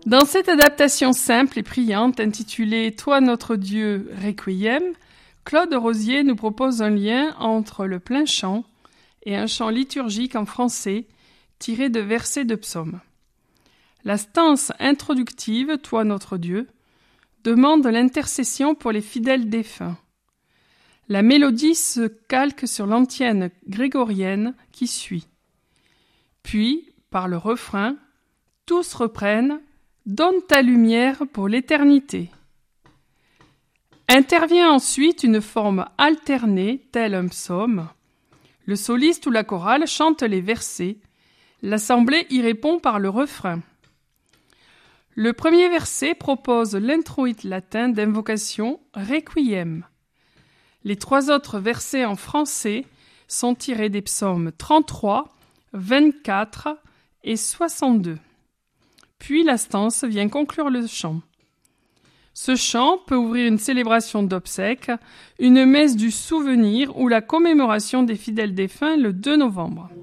Dans cette adaptation simple et priante intitulée « Toi notre Dieu, Requiem », Claude Rosier nous propose un lien entre le plein chant et un chant liturgique en français tiré de versets de psaumes. La stance introductive « Toi notre Dieu » demande l'intercession pour les fidèles défunts. La mélodie se calque sur l'antienne grégorienne qui suit. Puis, par le refrain, tous reprennent « Donne ta lumière pour l'éternité ». Intervient ensuite une forme alternée, telle un psaume. Le soliste ou la chorale chante les versets. L'assemblée y répond par le refrain. Le premier verset propose l'introït latin d'invocation Requiem. Les trois autres versets en français sont tirés des psaumes 33, 24 et 62. Puis la stance vient conclure le chant. Ce chant peut ouvrir une célébration d'obsèques, une messe du souvenir ou la commémoration des fidèles défunts le 2 novembre.